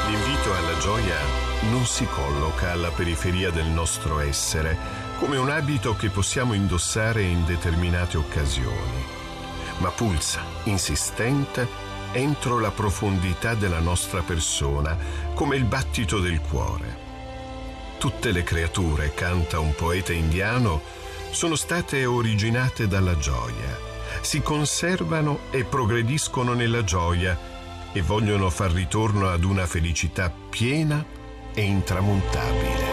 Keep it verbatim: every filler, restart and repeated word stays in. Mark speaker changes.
Speaker 1: L'invito alla gioia non si colloca alla periferia del nostro essere, come un abito che possiamo indossare in determinate occasioni, ma pulsa, insistente, entro la profondità della nostra persona, come il battito del cuore. Tutte le creature, canta un poeta indiano, sono state originate dalla gioia, si conservano e progrediscono nella gioia e vogliono far ritorno ad una felicità piena e intramontabile.